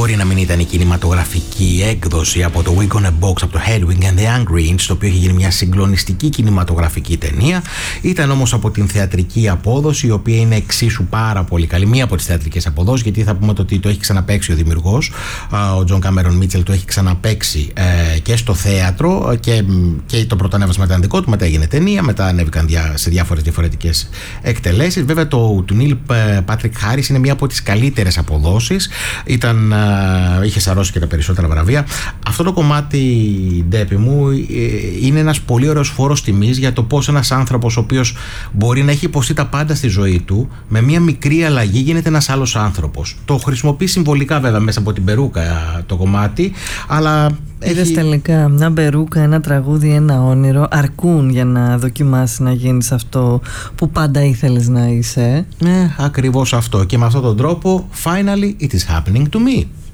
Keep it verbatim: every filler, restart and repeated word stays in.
μπορεί να μην ήταν η κινηματογραφική έκδοση από το Wig on a Box, από το Hedwig and the Angry Inch, το οποίο έχει γίνει μια συγκλονιστική κινηματογραφική ταινία. Ήταν όμως από την θεατρική απόδοση, η οποία είναι εξίσου πάρα πολύ καλή. Μία από τις θεατρικές αποδόσεις, γιατί θα πούμε ότι το έχει ξαναπαίξει ο δημιουργός, ο Τζον Κάμερον Μίτσελ, το έχει ξαναπαίξει ε, και στο θέατρο και, και το πρωτοανέβασμα ήταν δικό του. Μετά έγινε ταινία, μετά ανέβηκαν δια, σε διάφορες διαφορετικές εκτελέσεις. Βέβαια, το του Νίλ Πάτρικ Χάρις είναι μία από τις καλύτερες αποδόσεις. Ήταν, ε, είχε σαρώσει και τα περισσότερα βραβεία. Αυτό το κομμάτι, Ντέπη μου, ε, είναι ένας πολύ ωραίος φόρος τιμής για το πώς ένας άνθρωπος, ο οποίος μπορεί να έχει υποστεί τα πάντα στη ζωή του, με μία μικρή αλλαγή γίνεται ένας άλλος άνθρωπος. Το χρησιμοποιεί συμβολικά βέβαια μέσα από την περούκα το κομμάτι, αλλά είδες έχει... τελικά μια περούκα, ένα τραγούδι, ένα όνειρο αρκούν για να δοκιμάσεις να γίνεις αυτό που πάντα ήθελες να είσαι. Ναι, ακριβώς αυτό. Και με αυτόν τον τρόπο, finally it is happening to me.